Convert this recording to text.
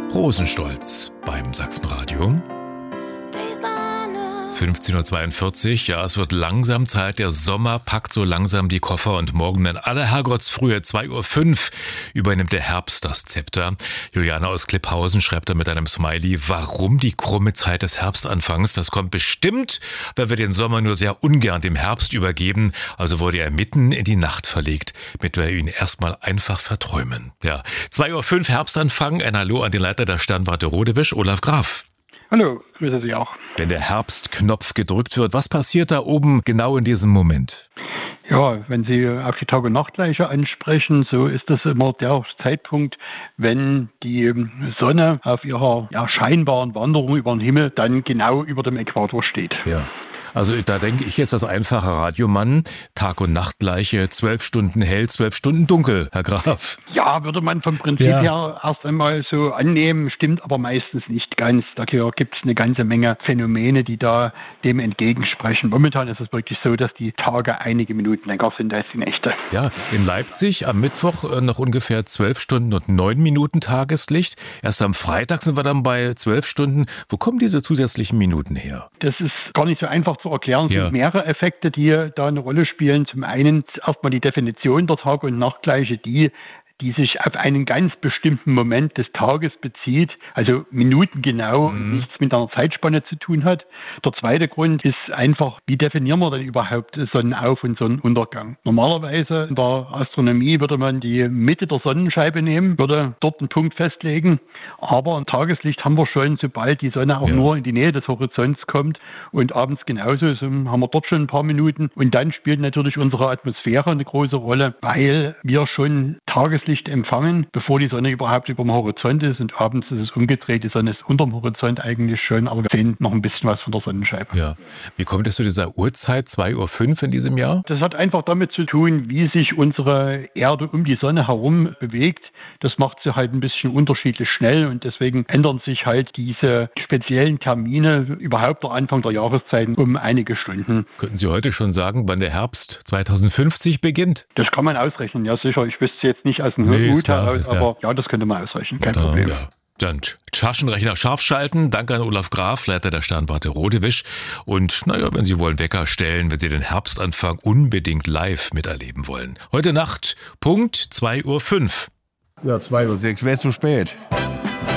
Rosenstolz beim Sachsenradio. 15.42 Uhr, ja, es wird langsam Zeit. Der Sommer packt so langsam die Koffer und morgen in aller Herrgottsfrühe, 2.05 Uhr, übernimmt der Herbst das Zepter. Juliane aus Klipphausen schreibt da mit einem Smiley, warum die krumme Zeit des Herbstanfangs? Das kommt bestimmt, weil wir den Sommer nur sehr ungern dem Herbst übergeben. Also wurde er mitten in die Nacht verlegt, mit der wir ihn erstmal einfach verträumen. Ja, 2.05 Uhr Herbstanfang. Ein Hallo an den Leiter der Sternwarte Rodewisch, Olaf Graf. Hallo, grüße Sie auch. Wenn der Herbstknopf gedrückt wird, was passiert da oben genau in diesem Moment? Ja, wenn Sie auf die Tag- und Nachtgleiche ansprechen, so ist das immer der Zeitpunkt, wenn die Sonne auf ihrer scheinbaren Wanderung über den Himmel dann genau über dem Äquator steht. Ja, also da denke ich jetzt als einfacher Radiomann, Tag- und Nachtgleiche, 12 Stunden hell, 12 Stunden dunkel, Herr Graf. Ja, würde man vom Prinzip her erst einmal so annehmen, stimmt aber meistens nicht ganz. Da gibt es eine ganze Menge Phänomene, die da dem entgegensprechen. Momentan ist es wirklich so, dass die Tage einige Minuten länger sind als die Nächte. Ja, in Leipzig am Mittwoch noch ungefähr 12 Stunden und 9 Minuten Tageslicht. Erst am Freitag sind wir dann bei 12 Stunden. Wo kommen diese zusätzlichen Minuten her? Das ist gar nicht so einfach zu erklären. Es sind mehrere Effekte, die da eine Rolle spielen. Zum einen erstmal die Definition der Tag- und Nachtgleiche, die sich auf einen ganz bestimmten Moment des Tages bezieht, also minutengenau, nichts mit einer Zeitspanne zu tun hat. Der zweite Grund ist einfach, wie definieren wir denn überhaupt Sonnenauf- und Sonnenuntergang? Normalerweise in der Astronomie würde man die Mitte der Sonnenscheibe nehmen, würde dort einen Punkt festlegen, aber im Tageslicht haben wir schon, sobald die Sonne auch nur in die Nähe des Horizonts kommt und abends genauso, so haben wir dort schon ein paar Minuten und dann spielt natürlich unsere Atmosphäre eine große Rolle, weil wir schon Tageslicht empfangen, bevor die Sonne überhaupt über dem Horizont ist und abends ist es umgedreht, die Sonne ist unterm Horizont eigentlich schon, aber wir sehen noch ein bisschen was von der Sonnenscheibe. Ja. Wie kommt es zu dieser Uhrzeit, 2.05 Uhr in diesem Jahr? Das hat einfach damit zu tun, wie sich unsere Erde um die Sonne herum bewegt. Das macht sie halt ein bisschen unterschiedlich schnell und deswegen ändern sich halt diese speziellen Termine, überhaupt der Anfang der Jahreszeiten, um einige Stunden. Könnten Sie heute schon sagen, wann der Herbst 2050 beginnt? Das kann man ausrechnen, ja sicher. Ich wüsste jetzt nicht aus dem Hut heraus, aber ja, das könnte man ausrechnen, kein Problem. Ja. Dann Taschenrechner scharf schalten. Danke an Olaf Graf, Leiter der Sternwarte Rodewisch. Und wenn Sie wollen, Wecker stellen, wenn Sie den Herbstanfang unbedingt live miterleben wollen. Heute Nacht, Punkt 2.05 Uhr. Ja, 2.06 Uhr, wäre zu spät.